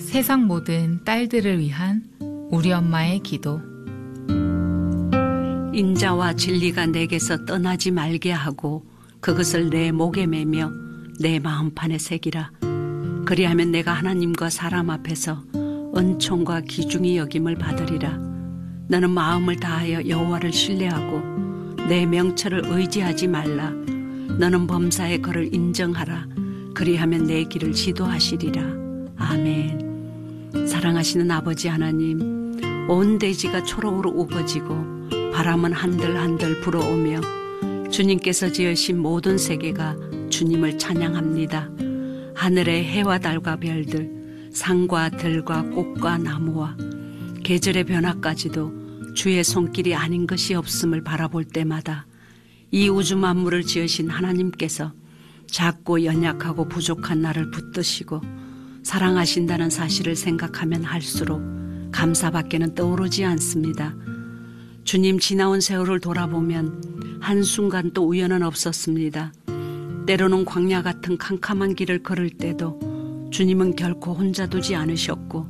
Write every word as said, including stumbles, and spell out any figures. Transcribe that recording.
세상 모든 딸들을 위한 우리 엄마의 기도. 인자와 진리가 내게서 떠나지 말게 하고 그것을 내 목에 매며 내 마음판에 새기라. 그리하면 내가 하나님과 사람 앞에서 은총과 기중이 여김을 받으리라. 너는 마음을 다하여 여호와를 신뢰하고 내 명철을 의지하지 말라. 너는 범사의 그를 인정하라. 그리하면 내 길을 지도하시리라. 아멘. 사랑하시는 아버지 하나님, 온 대지가 초록으로 우거지고 바람은 한들한들 불어오며 주님께서 지으신 모든 세계가 주님을 찬양합니다. 하늘의 해와 달과 별들, 산과 들과 꽃과 나무와 계절의 변화까지도 주의 손길이 아닌 것이 없음을 바라볼 때마다 이 우주 만물을 지으신 하나님께서 작고 연약하고 부족한 나를 붙드시고 사랑하신다는 사실을 생각하면 할수록 감사밖에는 떠오르지 않습니다. 주님, 지나온 세월을 돌아보면 한순간도 우연은 없었습니다. 때로는 광야 같은 캄캄한 길을 걸을 때도 주님은 결코 혼자 두지 않으셨고